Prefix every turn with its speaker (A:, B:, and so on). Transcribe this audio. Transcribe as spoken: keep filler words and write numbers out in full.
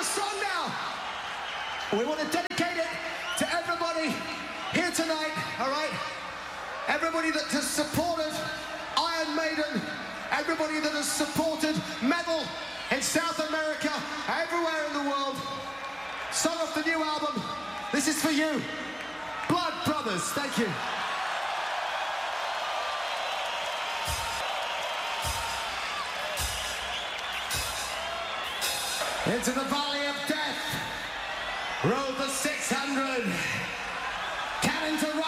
A: song now. We want to dedicate it to everybody here tonight, all right? Everybody that has supported Iron Maiden, everybody that has supported metal in South America, everywhere in the world. Song off the new album. This is for you. Blood Brothers, thank you. Into the valley of death rode the six hundred. Cannon to